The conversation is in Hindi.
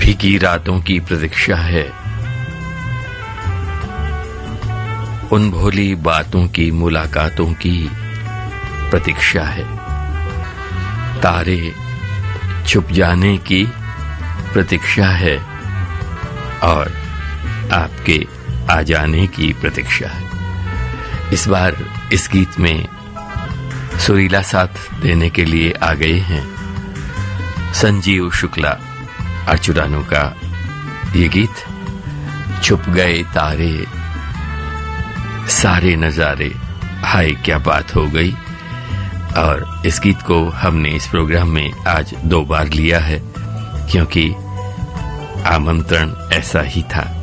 फीकी रातों की प्रतीक्षा है, उन भोली बातों की मुलाकातों की प्रतीक्षा है। तारे छुप जाने की प्रतीक्षा है और आपके आ जाने की प्रतीक्षा है। इस बार इस गीत में सुरीला साथ देने के लिए आ गए हैं संजीव शुक्ला अर्चुरानू का ये गीत छुप गए तारे सारे नजारे, हाय क्या बात हो गई। और इस गीत को हमने इस प्रोग्राम में आज 2 बार लिया है क्योंकि आमंत्रण ऐसा ही था।